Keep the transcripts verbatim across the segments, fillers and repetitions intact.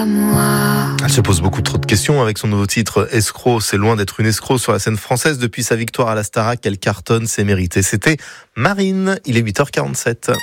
à moi. Elle se pose beaucoup trop de questions avec son nouveau titre Escroc. C'est loin d'être une escroc sur la scène française. Depuis sa victoire à la Starac, elle cartonne, c'est mérité. C'était Marine, il est huit heures quarante-sept.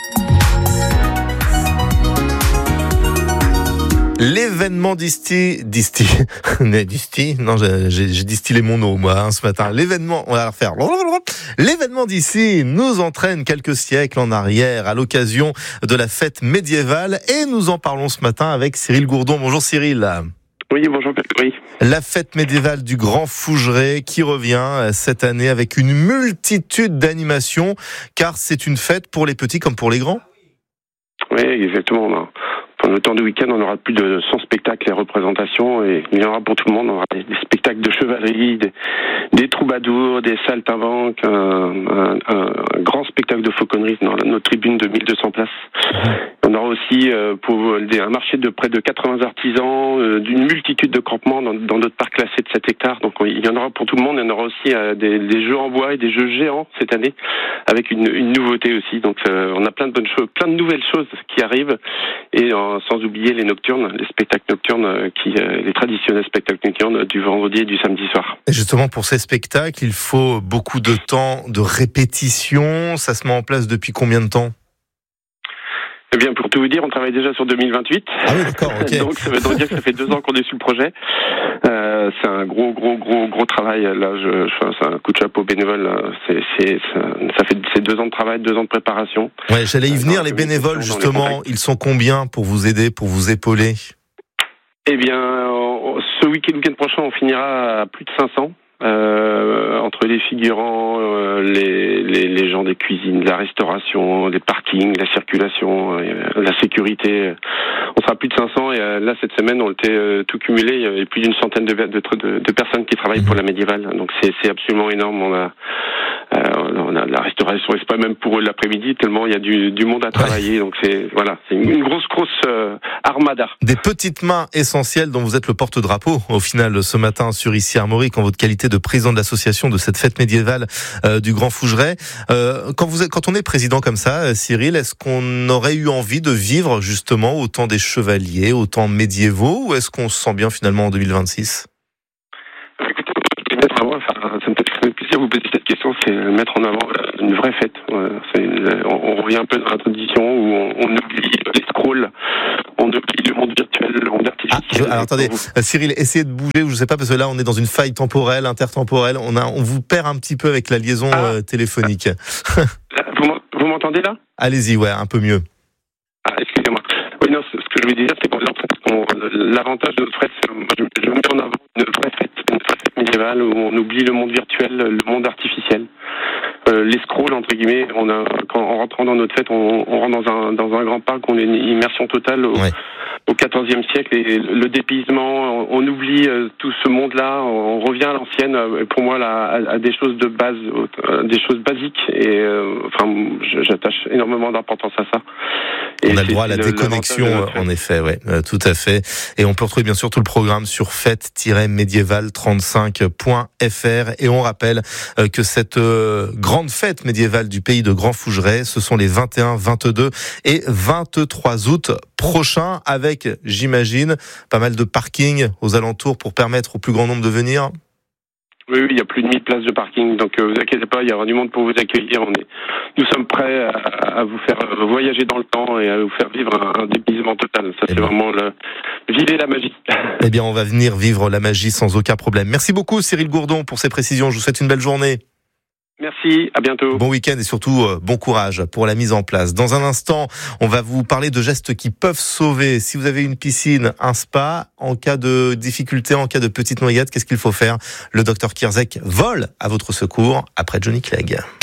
L'événement disti, disti, disti, non, j'ai, j'ai distillé mon eau, moi, hein, ce matin. L'événement, on va la refaire. L'événement d'ici nous entraîne quelques siècles en arrière à l'occasion de la fête médiévale et nous en parlons ce matin avec Cyril Gourdon. Bonjour Cyril. Oui, bonjour oui. La fête médiévale du Grand Fougeray qui revient cette année avec une multitude d'animations car c'est une fête pour les petits comme pour les grands. Oui, exactement. Pendant le temps du week-end, on aura plus de cent spectacles et représentations et il y en aura pour tout le monde. On aura des, des spectacles de chevalerie, des, des troubadours, des saltimbanques, un, un, un, un grand spectacle de fauconnerie dans notre tribune de mille deux cents places. On aura aussi euh, pour des, un marché de près de quatre-vingts artisans, euh, d'une multitude de campements dans, dans notre parc classé de sept hectares. Donc il y en aura pour tout le monde. Il y en aura aussi euh, des, des jeux en bois et des jeux géants cette année avec une, une nouveauté aussi. Donc euh, on a plein de bonnes choses, plein de nouvelles choses qui arrivent et euh, sans oublier les nocturnes, les spectacles nocturnes, qui, euh, les traditionnels spectacles nocturnes du vendredi et du samedi soir. Et justement, pour ces spectacles, il faut beaucoup de temps de répétition. Ça se met en place depuis combien de temps ? Eh bien, pour tout vous dire, on travaille déjà sur deux mille vingt-huit. Ah oui, d'accord, ok. Donc, ça veut dire que ça fait deux ans qu'on est sur le projet. Euh, c'est un gros, gros, gros, gros travail. Là, je, je c'est un coup de chapeau bénévole. C'est, c'est, ça, ça fait c'est deux ans de travail, deux ans de préparation. Ouais, j'allais y venir. Les bénévoles, justement, ils sont combien pour vous aider, pour vous épauler ? Eh bien, ce week-end, week-end prochain, on finira à plus de cinq cents. Euh, entre les figurants, euh, les, les, les gens des cuisines, la restauration, les parkings, la circulation, euh, la sécurité, on sera plus de cinq cents et euh, là cette semaine on était euh, tout cumulé, il y avait plus d'une centaine de, de, de, de personnes qui travaillent pour la médiévale, donc c'est, c'est absolument énorme. On a, euh, on a la restauration, et c'est pas même pour eux l'après-midi tellement il y a du, du monde à travailler, ouais. Donc c'est voilà, c'est une, une grosse grosse euh, armada. Des petites mains essentielles dont vous êtes le porte-drapeau au final ce matin sur Ici Armorique en votre qualité de président de l'association de cette fête médiévale euh, du Grand Fougeray. Euh, quand vous êtes, quand on est président comme ça, Cyril, est-ce qu'on aurait eu envie de vivre justement au temps des chevaliers, au temps médiévaux, ou est-ce qu'on se sent bien finalement en deux mille vingt-six ? Écoutez, vraiment, enfin, ça me fait plaisir de vous poser cette question, c'est mettre en avant une vraie fête. C'est, on, on revient un peu dans la tradition où on, on oublie les scrolls, on oublie le monde virtuel, le monde artificiel. Ah, alors attendez, Cyril, essayez de bouger, je sais pas, parce que là on est dans une faille temporelle, intertemporelle, on, a, on vous perd un petit peu avec la liaison ah. euh, téléphonique. vous, vous m'entendez là ? Allez-y, ouais, un peu mieux. Ah, excusez-moi. Oui, non, ce que je voulais dire, c'est qu'on, on, l'avantage de notre fête, c'est je, je mets en avant une vraie fête, une vraie fête médiévale où on oublie le monde virtuel, le monde artificiel. Euh, les scrolls, entre guillemets, on a, quand, en rentrant dans notre fête, on, on rentre dans un, dans un grand parc, on a une immersion totale au, ouais. au quatorzième siècle, et le dépaysement, on, on oublie euh, tout ce monde-là, on, on revient à l'ancienne, euh, pour moi, là, à, à des choses de base, euh, des choses basiques, et euh, enfin, j'attache énormément d'importance à ça. Et on a le droit à la déconnexion, en effet, ouais, euh, tout à fait. Et on peut retrouver bien sûr tout le programme sur fête tiret médiévale trente-cinq point f r. Et on rappelle euh, que cette euh, grande fête médiévale du pays de Grand Fougeray, ce sont les vingt et un, vingt-deux et vingt-trois août prochains, avec, j'imagine, pas mal de parking aux alentours pour permettre au plus grand nombre de venir. Oui, oui, il y a plus de mille places de parking, donc euh, vous inquiétez pas, il y aura du monde pour vous accueillir. On est, nous sommes prêts à, à vous faire voyager dans le temps et à vous faire vivre un, un dépaysement total. Ça, eh c'est bien. Vraiment le vivez la magie. Eh bien, on va venir vivre la magie sans aucun problème. Merci beaucoup, Cyril Gourdon, pour ces précisions. Je vous souhaite une belle journée. Merci, à bientôt. Bon week-end et surtout euh, bon courage pour la mise en place. Dans un instant, on va vous parler de gestes qui peuvent sauver. Si vous avez une piscine, un spa, en cas de difficulté, en cas de petite noyade, qu'est-ce qu'il faut faire ? Le docteur Kierzek vole à votre secours après Johnny Clegg.